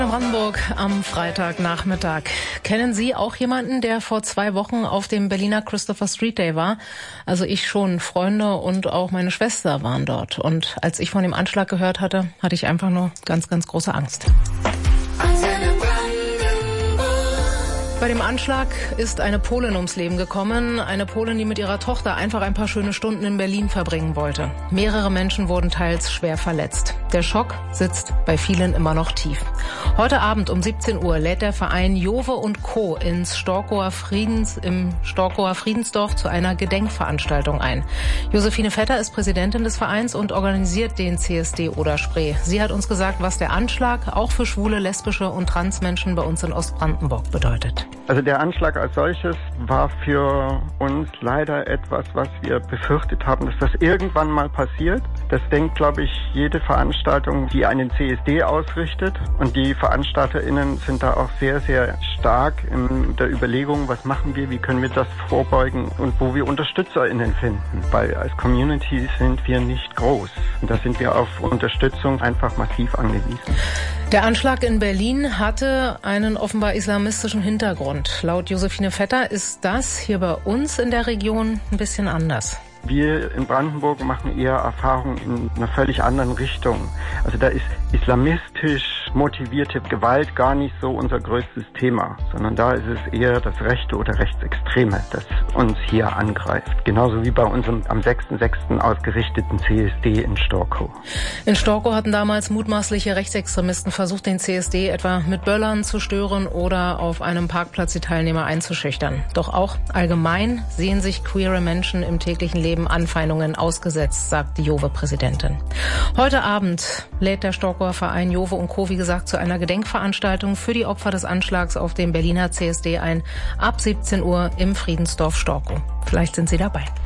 Brandenburg am Freitagnachmittag. Kennen Sie auch jemanden, der vor 2 Wochen auf dem Berliner Christopher Street Day war? Also ich schon. Freunde und auch meine Schwester waren dort. Und als ich von dem Anschlag gehört hatte, hatte ich einfach nur ganz, ganz große Angst. Bei dem Anschlag ist eine Polin ums Leben gekommen. Eine Polin, die mit ihrer Tochter einfach ein paar schöne Stunden in Berlin verbringen wollte. Mehrere Menschen wurden teils schwer verletzt. Der Schock sitzt bei vielen immer noch tief. Heute Abend um 17 Uhr lädt der Verein Jove und Co. im Storkower Friedensdorf zu einer Gedenkveranstaltung ein. Josephine Vetter ist Präsidentin des Vereins und organisiert den CSD Oder-Spree. Sie hat uns gesagt, was der Anschlag auch für schwule, lesbische und Transmenschen bei uns in Ostbrandenburg bedeutet. Also der Anschlag als solches war für uns leider etwas, was wir befürchtet haben, dass das irgendwann mal passiert. Das denkt, glaube ich, jede Veranstaltung, die einen CSD ausrichtet. Und die VeranstalterInnen sind da auch sehr, sehr stark in der Überlegung, was machen wir, wie können wir das vorbeugen und wo wir UnterstützerInnen finden. Weil als Community sind wir nicht groß. Und da sind wir auf Unterstützung einfach massiv angewiesen. Der Anschlag in Berlin hatte einen offenbar islamistischen Hintergrund. Laut Josephine Vetter ist das hier bei uns in der Region ein bisschen anders. Wir in Brandenburg machen eher Erfahrungen in einer völlig anderen Richtung. Also da ist islamistisch motivierte Gewalt gar nicht so unser größtes Thema, sondern da ist es eher das Rechte oder Rechtsextreme, das uns hier angreift. Genauso wie bei unserem am 6.6. ausgerichteten CSD in Storkow. In Storkow hatten damals mutmaßliche Rechtsextremisten versucht, den CSD etwa mit Böllern zu stören oder auf einem Parkplatz die Teilnehmer einzuschüchtern. Doch auch allgemein sehen sich queere Menschen im täglichen Leben Anfeindungen ausgesetzt, sagt die Jove-Präsidentin. Heute Abend lädt der Storkower Verein Jove und Co. wie gesagt zu einer Gedenkveranstaltung für die Opfer des Anschlags auf dem Berliner CSD ein. Ab 17 Uhr im Friedensdorf Storkow. Vielleicht sind Sie dabei.